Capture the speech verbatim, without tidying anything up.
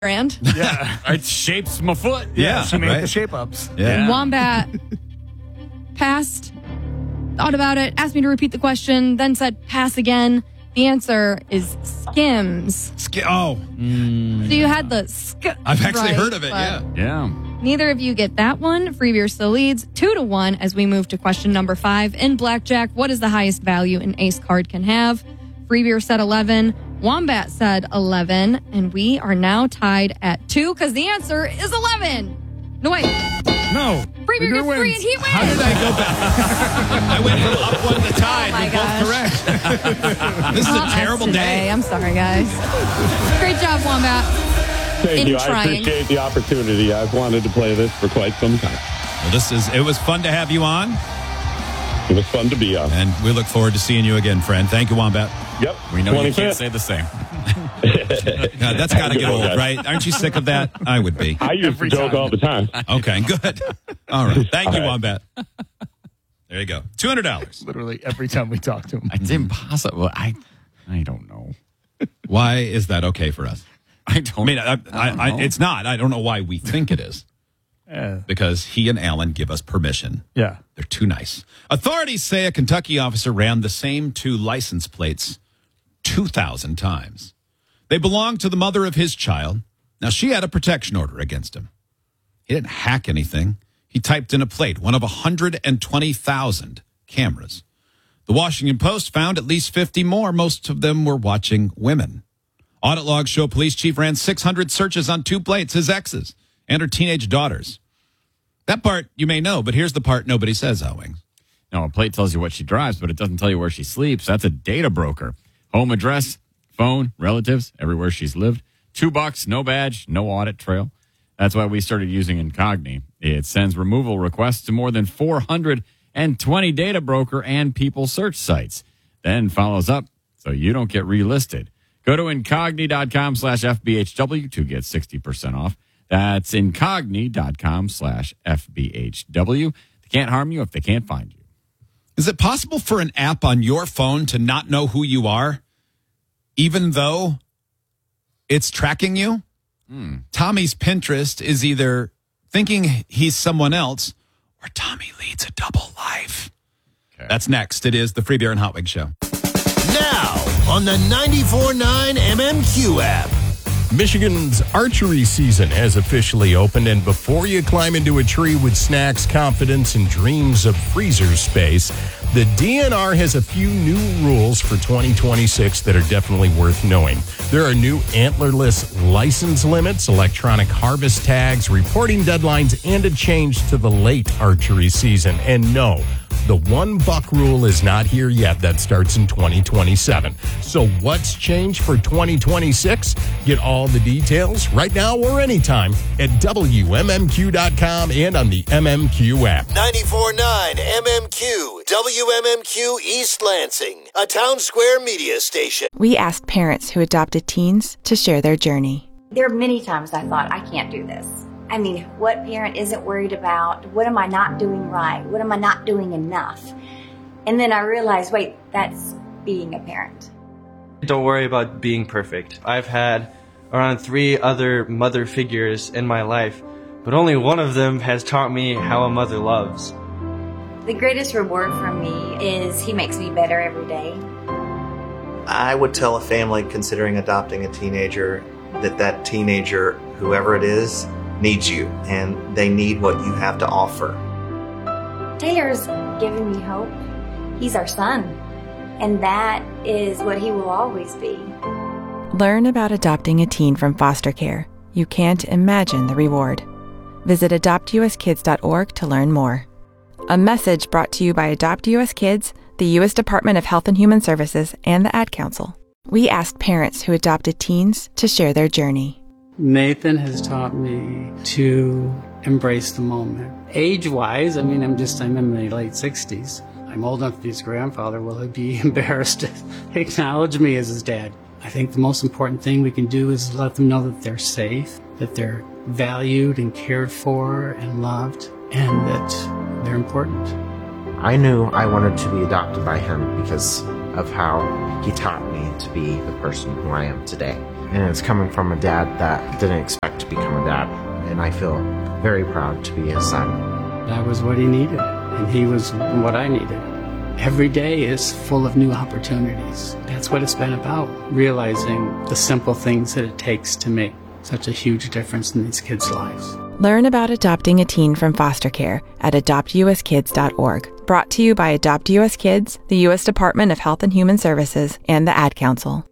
brand. Yeah. It shapes my foot. Yeah, Yeah, she made right. the shape ups. Yeah. Wombat passed, thought about it, asked me to repeat the question, then said pass again. The answer is Skims. Sk- oh, So you had the sk. I've actually right, heard of it, but yeah. Yeah. Neither of you get that one. Free beer still leads two to one as we move to question number five. In blackjack, what is the highest value an ace card can have? Free beer said eleven. Wombat said eleven. And we are now tied at two because the answer is eleven. No, wait. No. Free beer gets three and he wins. How did I go back? I went from up one to tied. Oh my You're both correct. This is I'll a terrible ask day. today. I'm sorry, guys. Great job, Wombat. Thank in you. I trying. appreciate the opportunity. I've wanted to play this for quite some time. Well, this is. It was fun to have you on, It was fun to be on. and we look forward to seeing you again, friend. Thank you, Wombat. Yep. We know you can't twenty-fifth. say the same. God, that's got to get old, right? Aren't you sick of that? I would be. I used Every to joke time. all the time. Okay, good. All right. Thank you, All right. Wombat. There you go. two hundred dollars. Literally every time we talk to him. It's impossible. I I don't know. Why is that okay for us? I don't I mean, I, I, don't I, know. it's not. I don't know why we think it is. Yeah. Because he and Alan give us permission. Yeah. They're too nice. Authorities say a Kentucky officer ran the same two license plates two thousand times. They belonged to the mother of his child. Now, she had a protection order against him. He didn't hack anything. He typed in a plate, one of one hundred twenty thousand cameras. The Washington Post found at least fifty more. Most of them were watching women. Audit logs show police chief ran six hundred searches on two plates, his exes and her teenage daughters. That part you may know, but here's the part nobody says, Owings. No, a plate tells you what she drives, but it doesn't tell you where she sleeps. That's a data broker. Home address, phone, relatives, everywhere she's lived. Two bucks, no badge, no audit trail. That's why we started using Incogni. It sends removal requests to more than four hundred twenty data broker and people search sites. Then follows up so you don't get relisted. Go to incogni.com slash FBHW to get sixty percent off. That's incogni.com slash FBHW. They can't harm you if they can't find you. Is it possible for an app on your phone to not know who you are, even though it's tracking you? Hmm. Tommy's Pinterest is either thinking he's someone else or Tommy leads a double life. Okay. That's next. It is the Free Beer and Hot Wings Show. Now on the ninety-four point nine M M Q app. Michigan's archery season has officially opened, and before you climb into a tree with snacks, confidence, and dreams of freezer space, the D N R has a few new rules for twenty twenty-six that are definitely worth knowing. There are new antlerless license limits, electronic harvest tags, reporting deadlines, and a change to the late archery season. And no, the one buck rule is not here yet. That starts in twenty twenty-seven. So what's changed for twenty twenty-six? Get all the details right now or anytime at W M M Q dot com and on the M M Q app. ninety-four point nine M M Q, W M M Q East Lansing, a Town Square media station. We asked parents who adopted teens to share their journey. There are many times I thought, I can't do this. I mean, what parent isn't worried about, what am I not doing right? What am I not doing enough? And then I realized, wait, that's being a parent. Don't worry about being perfect. I've had around three other mother figures in my life, but only one of them has taught me how a mother loves. The greatest reward for me is he makes me better every day. I would tell a family considering adopting a teenager that that teenager, whoever it is, needs you, and they need what you have to offer. Taylor's given me hope. He's our son, and that is what he will always be. Learn about adopting a teen from foster care. You can't imagine the reward. Visit adopt u s kids dot org to learn more. A message brought to you by Adopt U S Kids, the U S Department of Health and Human Services, and the Ad Council. We asked parents who adopted teens to share their journey. Nathan has taught me to embrace the moment. Age-wise, I mean, I'm just, I'm in my late sixties. I'm old enough to be his grandfather. Will he be embarrassed to acknowledge me as his dad? I think the most important thing we can do is let them know that they're safe, that they're valued and cared for and loved, and that they're important. I knew I wanted to be adopted by him because of how he taught me to be the person who I am today. And it's coming from a dad that didn't expect to become a dad. And I feel very proud to be his son. That was what he needed, and he was what I needed. Every day is full of new opportunities. That's what it's been about, realizing the simple things that it takes to make such a huge difference in these kids' lives. Learn about adopting a teen from foster care at adopt u s kids dot org. Brought to you by Adopt U S Kids, the U S Department of Health and Human Services, and the Ad Council.